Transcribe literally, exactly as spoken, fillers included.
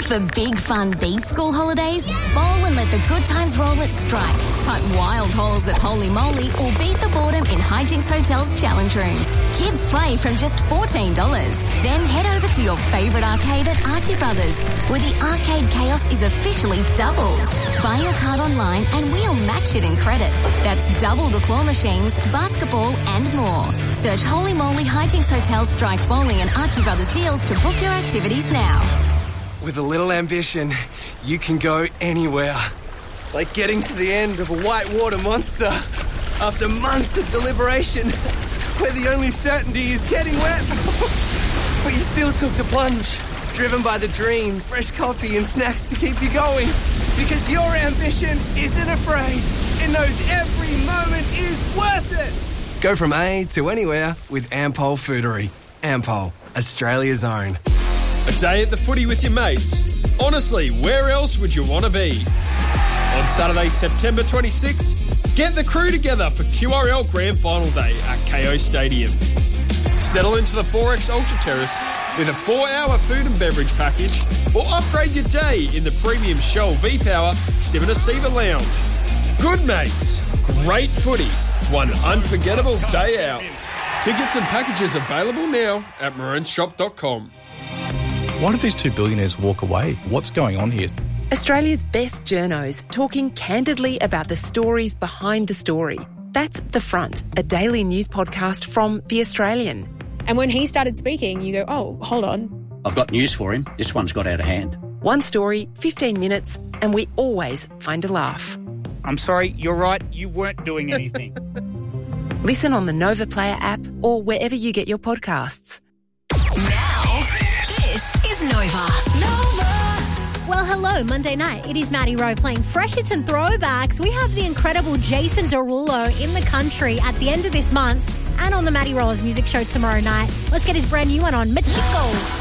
For big fun these school holidays, bowl and let the good times roll at Strike. Putt wild holes at Holy Moly or beat the boredom in Hijinks Hotel's challenge rooms. Kids play from just fourteen dollars. Then head over to your favourite arcade at Archie Brothers, where the arcade chaos is officially doubled. Buy your card online and we'll match it in credit. That's double the claw machines, basketball and more. Search Holy Moly Hijinks Hotel Strike Bowling and Archie Brothers deals to book your activities now. With a little ambition, you can go anywhere. Like getting to the end of a whitewater monster after months of deliberation, where the only certainty is getting wet. But you still took the plunge, driven by the dream, fresh coffee and snacks to keep you going. Because your ambition isn't afraid. It knows every moment is worth it. Go from A to anywhere with Ampol Foodery. Ampol, Australia's own. A day at the footy with your mates. Honestly, where else would you want to be? On Saturday, September twenty-sixth, get the crew together for Q R L Grand Final Day at K O Stadium. Settle into the four X Ultra Terrace with a four-hour food and beverage package, or upgrade your day in the premium Shell V-Power Seven Aceva Lounge. Good mates, great footy, one unforgettable day out. Tickets and packages available now at maroon shop dot com. Why did these two billionaires walk away? What's going on here? Australia's best journos talking candidly about the stories behind the story. That's The Front, a daily news podcast from The Australian. And when he started speaking, you go, oh, hold on. I've got news for him. This one's got out of hand. One story, fifteen minutes, and we always find a laugh. I'm sorry, you're right. You weren't doing anything. Listen on the Nova Player app or wherever you get your podcasts. Now, this is Nova. Nova. Well, hello, Monday night. It is Maddie Rowe playing Fresh Hits and Throwbacks. We have the incredible Jason Derulo in the country at the end of this month and on the Maddie Rollers music show tomorrow night. Let's get his brand new one on Machiko.